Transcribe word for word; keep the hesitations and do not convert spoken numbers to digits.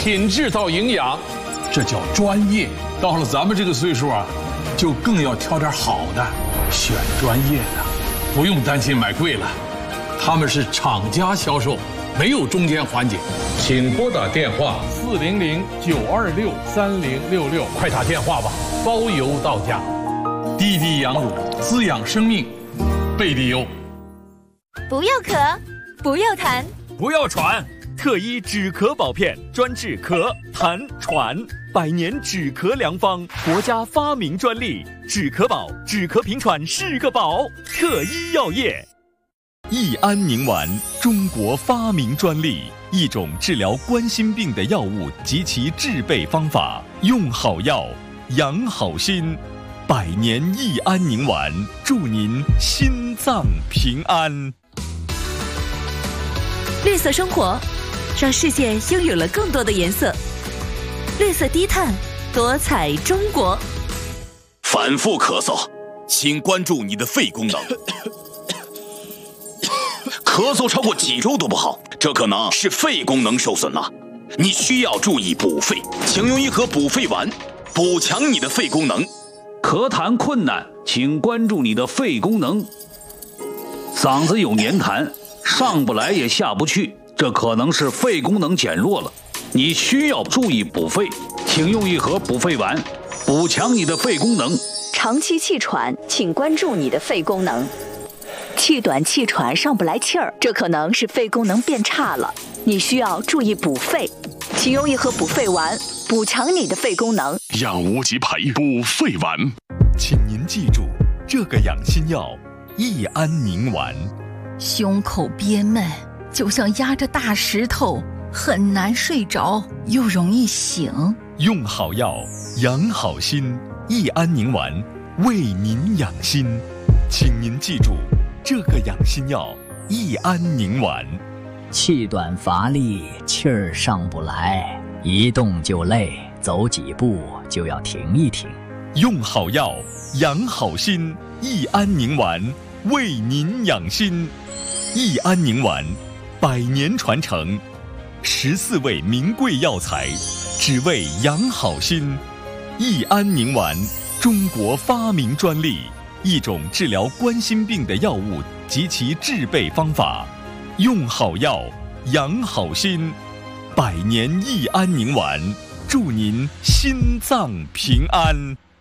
品质到营养，这叫专业。到了咱们这个岁数啊，就更要挑点好的，选专业的，不用担心买贵了。他们是厂家销售，没有中间环节。请拨打电话四零零九二六三零六六，快打电话吧，包邮到家。滴滴羊乳，滋养生命，贝蒂优。 不要咳，不要痰， 不要喘，特医止咳宝片专治咳、痰、喘，百年止咳良方，国家发明专利，止咳宝，止咳平喘是个宝。特医药业。益安宁丸，中国发明专利，一种治疗冠心病的药物及其制备方法，用好药，养好心。百年益安宁丸，祝您心脏平安。 绿色生活，让世界拥有了更多的颜色。绿色低碳，多彩中国。 反复咳嗽，请关注你的肺功能。咳嗽超过几周都不好，这可能是肺功能受损了。你需要注意补肺，请用一盒补肺丸，补强你的肺功能。 咳痰困难，请关注你的肺功能。嗓子有黏痰，上不来也下不去，这可能是肺功能减弱了。你需要注意补肺，请用一盒补肺丸，补强你的肺功能。 长期气喘，请关注你的肺功能。气短气喘上不来气儿，这可能是肺功能变差了，你需要注意补肺，请用一盒补肺丸，补强你的肺功能。 养无极培补肺丸， 请您记住这个养心药益安宁丸。 胸口憋闷，就像压着大石头，很难睡着，又容易醒。 用好药，养好心，益安宁丸为您养心。请您记住这个养心药益安宁丸。 气短乏力，气儿上不来，一动就累，走几步就要停一停。 用好药，养好心，益安宁丸为您养心。益安宁丸，百年传承，十四味名贵药材，只为养好心。益安宁丸，中国发明专利，一种治疗冠心病的药物及其制备方法。用好药，养好心。百年益安宁丸，祝您心脏平安。